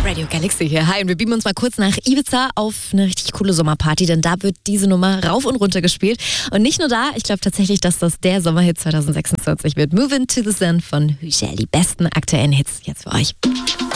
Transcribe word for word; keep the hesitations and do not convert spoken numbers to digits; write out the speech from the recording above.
Radio Galaxy hier. Hi, und wir beamen uns mal kurz nach Ibiza auf eine richtig coole Sommerparty, denn da wird diese Nummer rauf und runter gespielt. Und nicht nur da, ich glaube tatsächlich, dass das der Sommerhit zwanzig sechsundzwanzig wird. Move Into the Sun von Hüscher. Die besten aktuellen Hits jetzt für euch.